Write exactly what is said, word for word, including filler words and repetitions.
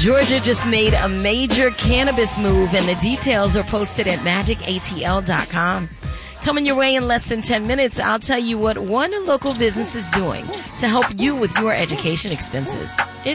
Georgia just made a major cannabis move, and the details are posted at magic A T L dot com. Coming your way in less than ten minutes, I'll tell you what one local business is doing to help you with your education expenses.